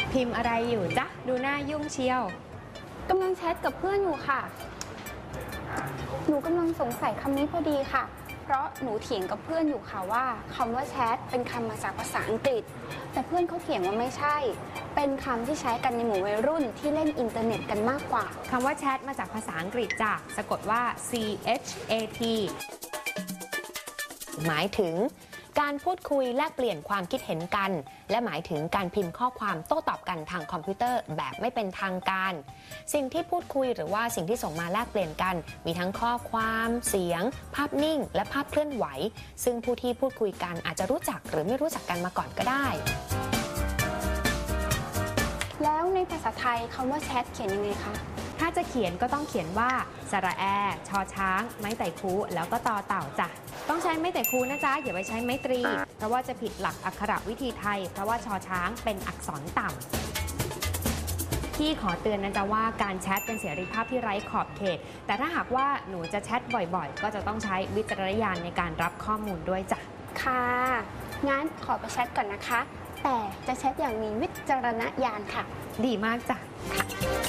พิมพ์อะไรอยู่จ๊ะดูหน้ายุ่งเชียวกำลังแชทกับเพื่อนอยู่ค่ะหนูกำลังสงสัยคำนี้พอดีค่ะเพราะหนูเถียงกับเพื่อนอยู่ค่ะว่าคำว่าแชทเป็นคำมาจากภาษาอังกฤษแต่เพื่อนเขาเถียงว่าไม่ใช่เป็นคำที่ใช้กันในหมู่วัยรุ่นที่เล่นอินเทอร์เน็ตกันมากกว่าคำว่าแชทมาจากภาษาอังกฤษจ้ะสะกดว่า CHAT หมายถึงการพูดคุยแลกเปลี่ยนความคิดเห็นกันและหมายถึงการพิมพ์ข้อความโต้ตอบกันทางคอมพิวเตอร์แบบไม่เป็นทางการสิ่งที่พูดคุยหรือว่าสิ่งที่ส่งมาแลกเปลี่ยนกันมีทั้งข้อความเสียงภาพนิ่งและภาพเคลื่อนไหวซึ่งผู้ที่พูดคุยกันอาจจะรู้จักหรือไม่รู้จักกันมาก่อนก็ได้แล้วในภาษาไทยคำว่าแชทเขียนยังไงคะถ้าจะเขียนก็ต้องเขียนว่าสระแอชอช้างไม้ไต่คูแล้วก็ต่อเต่าจ้ะต้องใช้ไม้ไต่คูนะจ๊ะอย่าไปใช้ไม้ตรีเพราะว่าจะผิดหลักอักขระวิธีไทยเพราะว่าชอช้างเป็นอักษรต่ำพี่ขอเตือนนะจ๊ะว่าการแชทเป็นเสรีภาพที่ไร้ขอบเขตแต่ถ้าหากว่าหนูจะแชทบ่อยๆก็จะต้องใช้วิจารณญาณในการรับข้อมูลด้วยจ้ะค่ะงั้นขอไปแชทก่อนนะคะแต่จะแชทอย่างมีวิจารณญาณค่ะดีมากจ้ะค่ะ